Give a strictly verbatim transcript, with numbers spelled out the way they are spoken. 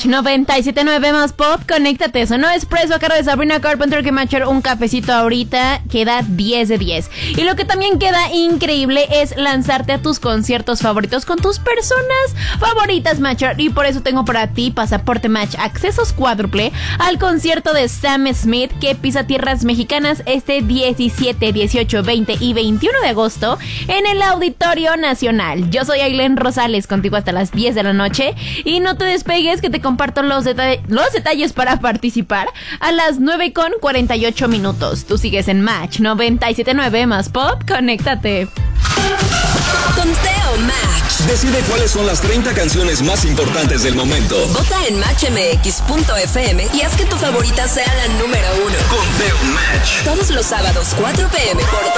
Match noventa y siete punto nueve más pop, conéctate. Sonó Expreso a cargo de Sabrina Carpenter, que me va a echar un cafecito ahorita. Queda diez de diez. Y lo que también queda increíble es lanzarte a tus conciertos favoritos con tus personas favoritas, Matcher. Y por eso tengo para ti pasaporte Match, accesos cuádruple al concierto de Sam Smith, que pisa tierras mexicanas este diecisiete, dieciocho, veinte y veintiuno de agosto en el Auditorio Nacional. Yo soy Ailén Rosales, contigo hasta las diez de la noche. Y no te despegues, que te comparto los, deta- los detalles para participar a las nueve con cuarenta y ocho minutos. Tú sigues en Match noventa y siete punto nueve más pop, conéctate. Conteo Match. Decide cuáles son las treinta canciones más importantes del momento. Vota en match m x punto f m y haz que tu favorita sea la número uno. Conteo Match. Todos los sábados, cuatro p m por